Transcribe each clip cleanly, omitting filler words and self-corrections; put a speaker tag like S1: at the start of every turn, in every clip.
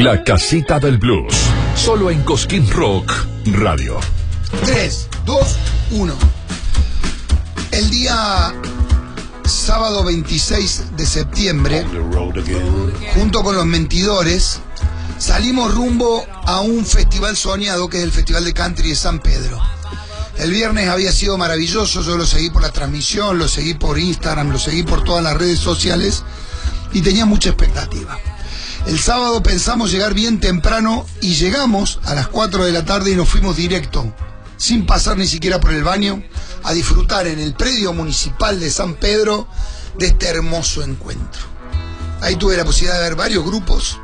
S1: La Casita del Blues. Solo en Cosquín Rock Radio.
S2: 3, 2, 1. El día sábado 26 de septiembre, junto con los Mentidores, salimos rumbo a un festival soñado que es el Festival de Country de San Pedro. El viernes había sido maravilloso, yo lo seguí por la transmisión, lo seguí por Instagram, lo seguí por todas las redes sociales y tenía mucha expectativa. El sábado pensamos llegar bien temprano y llegamos a las 4 de la tarde y nos fuimos directo, sin pasar ni siquiera por el baño, a disfrutar en el predio municipal de San Pedro de este hermoso encuentro. Ahí tuve la posibilidad de ver varios grupos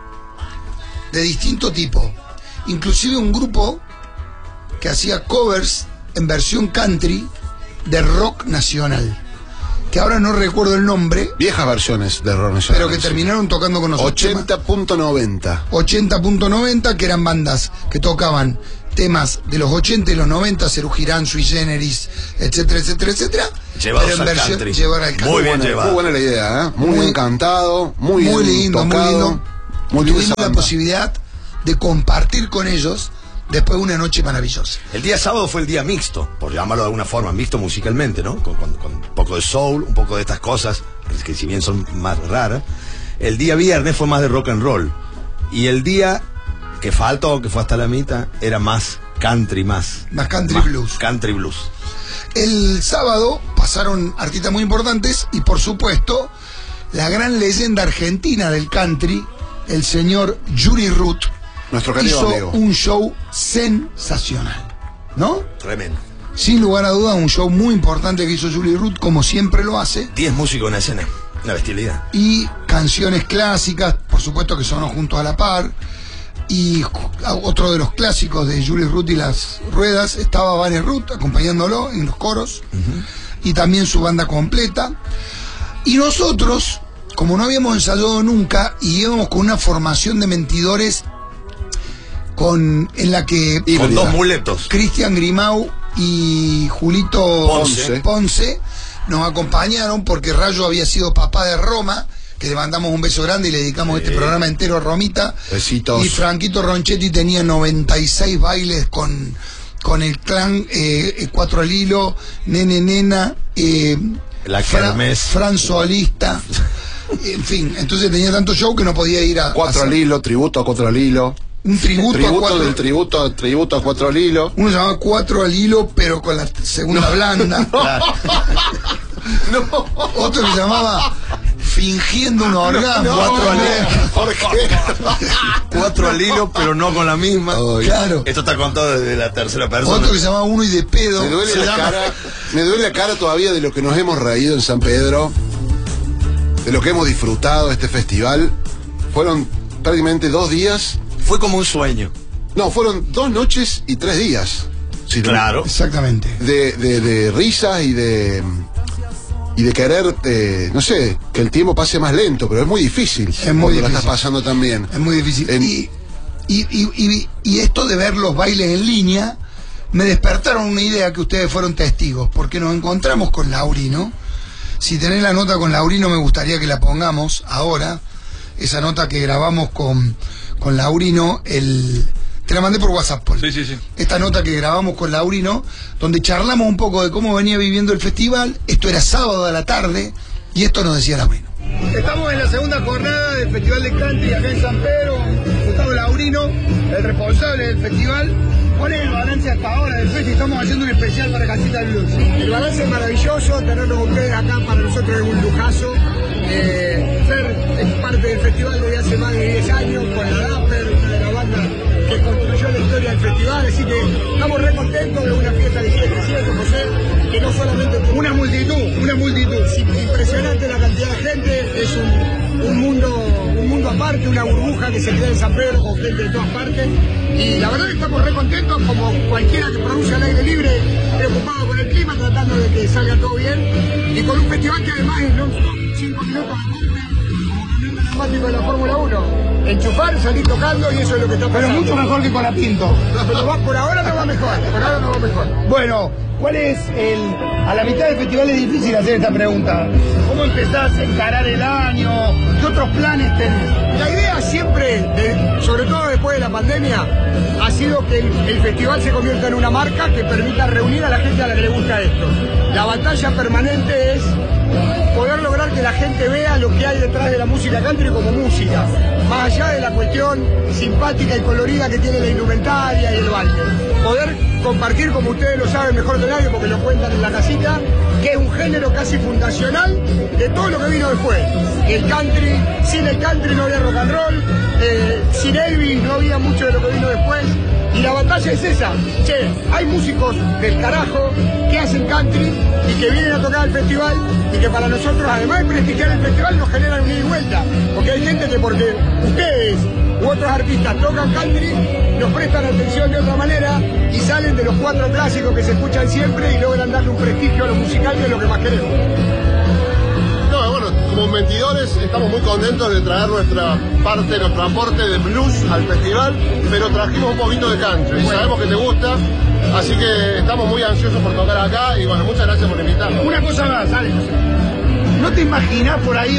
S2: de distinto tipo, inclusive un grupo que hacía covers en versión country de rock nacional, que ahora no recuerdo el nombre.
S3: Viejas versiones de rock nacional,
S2: pero que terminaron tocando con nosotros.
S3: 80.90.
S2: 80.90, que eran bandas que tocaban temas de los 80 y los 90, Serú Girán, Sui Generis, etcétera, etcétera, etcétera.
S4: Llevados al country.
S2: Llevar al country.
S4: Muy bien llevado.
S3: Muy buena la idea, ¿eh? Muy bien cantado, muy bien
S2: lindo,
S3: tocado,
S2: muy lindo.
S3: Muy bien
S2: Tuvimos
S3: esa
S2: la
S3: banda.
S2: posibilidad de compartir con ellos después de una noche maravillosa.
S4: El día sábado fue el día mixto, por llamarlo de alguna forma, mixto musicalmente, ¿no? Con un poco de soul, un poco de estas cosas, que si bien son más raras. El día viernes fue más de rock and roll. Y el día que faltó, que fue hasta la mitad, era más country, más
S2: country blues.
S4: Country blues.
S2: El sábado pasaron artistas muy importantes y por supuesto la gran leyenda argentina del country, el señor Yuri Ruth,
S3: Nuestro querido
S2: hizo
S3: amigo.
S2: un show sensacional, ¿no?
S4: Tremendo.
S2: Sin lugar a dudas, un show muy importante que hizo Yuri Ruth, como siempre lo hace.
S4: 10 músicos en la escena, una bestialidad.
S2: Y canciones clásicas, por supuesto que sonó junto a la par. Y otro de los clásicos de Yuri Ruth y las Ruedas estaba Vane Ruth acompañándolo en los coros. Y también su banda completa. Y nosotros, como no habíamos ensayado nunca y íbamos con una formación de mentidores en la que
S4: Con dos muletos.
S2: Cristian Grimau y Julito Ponce nos acompañaron porque Rayo había sido papá de Roma, que le mandamos un beso grande y le dedicamos este programa entero a Romita.
S3: Besitos.
S2: Y Franquito Ronchetti tenía 96 bailes con el clan, 4 al hilo, Nene Nena,
S4: La Kermés.
S2: Fran Solista. En fin, entonces tenía tanto show que no podía ir a
S3: 4 al hilo, tributo a 4 al hilo.
S2: un tributo a
S3: Tributo
S2: 4.
S3: del tributo a 4 al hilo.
S2: Uno se llamaba 4 al hilo, pero con la segunda blanda. Otro que se llamaba Fingiendo un orgasmo.
S4: 4 al hilo.
S3: ¿Por qué?
S4: 4 al hilo, pero no con la misma.
S2: Claro.
S4: Esto está contado desde la tercera persona.
S2: Otro que se llamaba Uno y de pedo.
S3: Me duele
S2: Se
S3: la
S2: llama-
S3: cara. Me duele la cara todavía de lo que nos hemos reído en San Pedro, de lo que hemos disfrutado de este festival. Fueron prácticamente 2 días.
S4: Fue como un sueño.
S3: No, fueron 2 noches y 3 días. Sí,
S4: Claro.
S2: Exactamente.
S3: de risas y de querer, no sé, que el tiempo pase más lento, pero es muy difícil.
S2: Es muy
S3: cuando la
S2: difícil.
S3: estás pasando tan bien.
S2: Es muy difícil.
S3: En-
S2: Y esto de ver los bailes en línea me despertaron una idea que ustedes fueron testigos, porque nos encontramos con Laurino. Si tenés la nota con Laurino, me gustaría que la pongamos ahora. Esa nota que grabamos con Laurino, te la mandé por WhatsApp, Paul.
S5: Sí, sí, sí.
S2: Esta nota que grabamos con Laurino, donde charlamos un poco de cómo venía viviendo el festival. Esto era sábado a la tarde y esto nos decía Laurino. Estamos en la segunda jornada del Festival de Country acá en San Pedro. Gustavo Laurino, el responsable del festival. ¿Cuál es el balance hasta ahora del festival? Estamos haciendo un especial para Casita del Blues.
S6: El balance es maravilloso, tenerlos ustedes acá para nosotros es un lujazo. Ser parte del festival desde hace más de 10 años con la Dapper, una de las bandas que construyó la historia del festival, así que estamos re contentos de una fiesta de 700, José, que no solamente...
S2: Una multitud.
S6: Es impresionante la cantidad de gente, es un mundo aparte, una burbuja que se crea en San Pedro con gente de todas partes. Y la verdad que estamos re contentos, como cualquiera que produce al aire libre, preocupado con el clima, tratando de que salga todo bien. Y con un festival que además es non-stop, 5 minutos de golpe, como campeón neumático de la Fórmula 1. Enchufar, salir tocando y eso es lo que está pasando.
S2: Pero mucho mejor que con la Pinto.
S6: Pero por ahora no va mejor,
S2: Bueno, ¿cuál es a la mitad del festival es difícil hacer esta pregunta? ¿Cómo empezás a encarar el año? ¿Qué otros planes tenés?
S6: La idea siempre, sobre todo la pandemia ha sido que el festival se convierta en una marca que permita reunir a la gente a la que le gusta esto. La batalla permanente es poder lograr que la gente vea lo que hay detrás de la música country como música, más allá de la cuestión simpática y colorida que tiene la indumentaria y el baile. Poder compartir, como ustedes lo saben mejor que nadie porque lo cuentan en la casita, que es un género casi fundacional de todo lo que vino después. El country, sin el country no había rock and roll, sin Elvis no había mucho de lo que vino después. Y la batalla es esa. Che, hay músicos del carajo que hacen country y que vienen a tocar al festival y que para nosotros, además de prestigiar el festival, nos generan una ida y vuelta. Porque hay gente que porque ustedes u otros artistas tocan country, nos prestan atención de otra manera y salen de los 4 clásicos que se escuchan siempre y logran darle un prestigio a lo musical que es lo que más queremos.
S5: No, bueno, como mentidores estamos muy contentos de traer nuestro aporte de blues al festival, pero trajimos un poquito de country. Sabemos que te gusta, así que estamos muy ansiosos por tocar acá y bueno, muchas gracias por invitarnos.
S7: Una cosa más, dale. ¿No te imaginas por ahí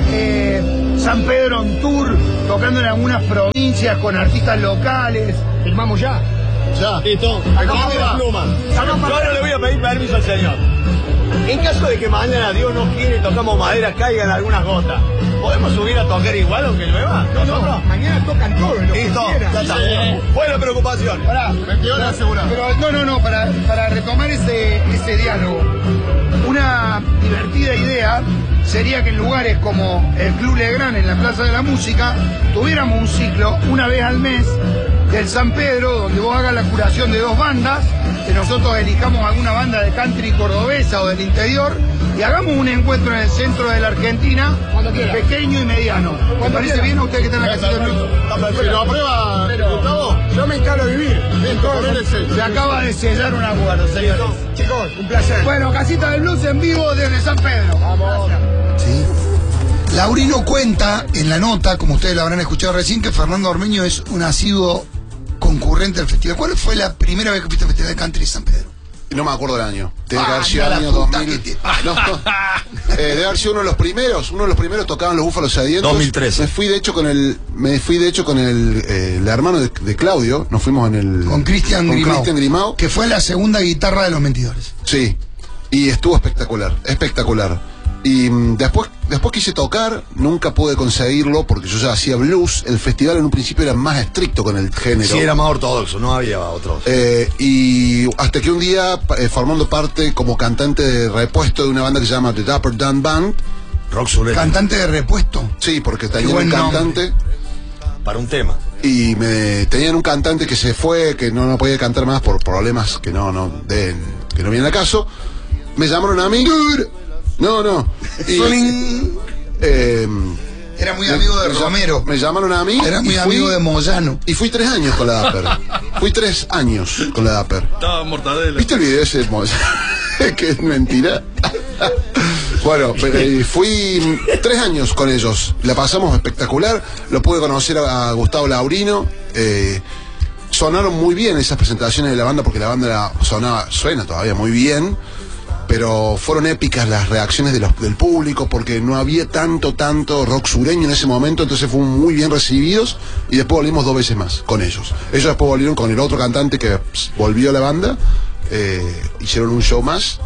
S7: un San Pedro on tour tocando en algunas provincias con artistas locales?
S6: Firmamos ya.
S5: Ya.
S8: Listo.
S6: Acabamos
S8: la pluma. Yo ahora le voy a pedir permiso al señor. En caso de que mañana Dios no quiere y tocamos madera, caigan algunas gotas, ¿podemos subir a tocar igual aunque llueva?
S6: No, mañana tocan todos.
S8: Listo, ya está. Buena preocupación.
S7: Pará,
S5: Mentidores asegurados.
S7: pero para retomar ese diálogo, una divertida idea sería que en lugares como el Club Legrand en la Plaza de la Música tuviéramos un ciclo una vez al mes del San Pedro, donde vos hagas la curación de 2 bandas, que nosotros elijamos alguna banda de country cordobesa o del interior y hagamos un encuentro en el centro de la Argentina, pequeño y mediano. ¿Me parece bien a usted que está en la casita del Luz?
S5: Si lo aprueba Gustavo,
S6: Yo me encargo de vivir.
S7: Se acaba de sellar un acuerdo, señores.
S6: Chicos, un placer.
S7: Bueno, Casita del Blues en vivo desde San Pedro.
S6: Vamos.
S2: ¿Sí? Laurino cuenta en la nota, como ustedes lo habrán escuchado recién, que Fernando Ormeño es un asiduo concurrente al festival. ¿Cuál fue la primera vez que fuiste al Festival de Country de San Pedro?
S3: No me acuerdo del año. Tiene que haber sido el año 2000. No, debe haber sido uno de los primeros tocaban los Búfalos Sedientos.
S4: 2013.
S3: Me fui de hecho con el hermano de Claudio. Nos fuimos en el
S2: Con Cristian
S3: Grimau.
S2: que fue la segunda guitarra de los Mentidores.
S3: Sí. Y estuvo espectacular. Y después quise tocar, nunca pude conseguirlo porque yo ya hacía blues. El festival en un principio era más estricto con el género.
S4: Sí, era más ortodoxo, no había otros.
S3: Y hasta que un día, formando parte como cantante de repuesto de una banda que se llama The Dapper Dan Band.
S4: Rock sureño.
S2: Cantante de repuesto.
S3: Sí, porque tenían
S2: buen
S3: un cantante.
S4: Para un tema.
S3: Y tenían un cantante que se fue, que no podía cantar más por problemas que no vienen al caso. Me llamaron a mí. No.
S2: Era muy amigo de Romero.
S3: Me llamaron a mí.
S2: Era muy amigo de Moyano.
S3: Y fui 3 años con la Dapper. Fui 3 años con la Dapper.
S8: Estaba mortadela.
S3: ¿Viste el video ese de Moyano? Que es mentira. Bueno, pero fui 3 años con ellos. La pasamos espectacular. Lo pude conocer a Gustavo Laurino. Sonaron muy bien esas presentaciones de la banda porque la banda suena todavía muy bien. Pero fueron épicas las reacciones del público porque no había tanto rock sureño en ese momento, entonces fueron muy bien recibidos y después volvimos 2 veces más con ellos. Ellos después volvieron con el otro cantante que volvió a la banda, hicieron un show más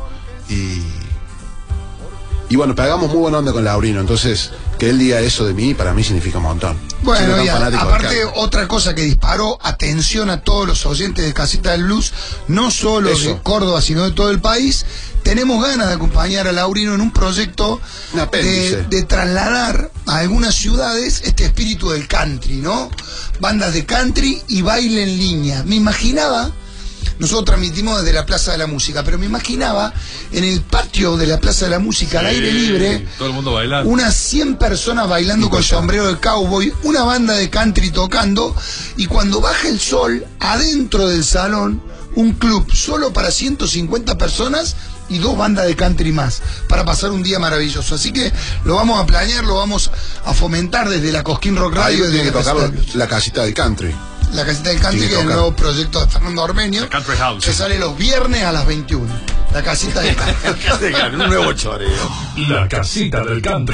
S3: y bueno, pegamos muy buena onda con Laurino, entonces que él diga eso de mí, para mí significa un montón.
S2: Bueno, y aparte otra cosa que disparó atención a todos los oyentes de Casita del Blues, no solo de Córdoba, sino de todo el país. Tenemos ganas de acompañar a Laurino en un proyecto de trasladar a algunas ciudades este espíritu del country, ¿no? Bandas de country y baile en línea. Me imaginaba, nosotros transmitimos desde la Plaza de la Música, pero me imaginaba en el patio de la Plaza de la Música, al aire libre,
S8: todo el mundo bailando.
S2: unas 100 personas bailando con sombrero de cowboy, una banda de country tocando, y cuando baja el sol, adentro del salón, un club solo para 150 personas y 2 bandas de country más, para pasar un día maravilloso. Así que lo vamos a planear, lo vamos a fomentar desde la Cosquín Rock Radio.
S3: Ahí tiene que tocar la casita del country.
S2: La casita del country, que es el nuevo proyecto de Fernando Ormeño, que sale los viernes a las 21. La casita del country.
S4: Un nuevo choreo.
S1: La casita del country.